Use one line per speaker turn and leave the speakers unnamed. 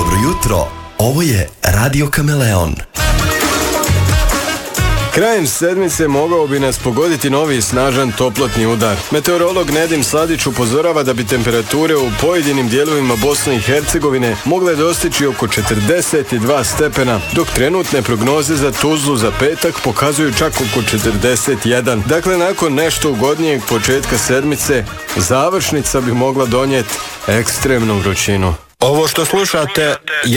Dobro jutro, ovo je Radio Kameleon.
Krajem sedmice mogao bi nas pogoditi novi snažan toplotni udar. Meteorolog Nedim Sladić upozorava da bi temperature u pojedinim dijelovima Bosne i Hercegovine mogle dostići oko 42 stepena, dok trenutne prognoze za Tuzlu za petak pokazuju čak oko 41. Dakle, nakon nešto ugodnijeg početka sedmice, završnica bi mogla donijeti ekstremnu vrućinu.
Ovo što slušate je